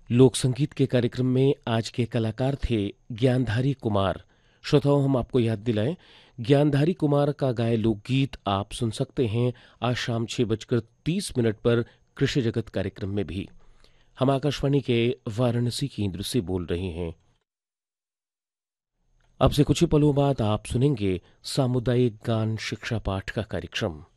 लोक संगीत के कार्यक्रम में आज के कलाकार थे ज्ञानधारी कुमार। श्रोताओं, हम आपको याद दिलाएं, ज्ञानधारी कुमार का गाए लोकगीत आप सुन सकते हैं आज शाम 6:30 पर कृषि जगत कार्यक्रम में भी। हम आकाशवाणी के वाराणसी केंद्र से बोल रहे हैं। अब से कुछ ही पलों बाद आप सुनेंगे सामुदायिक गान शिक्षा पाठ का कार्यक्रम।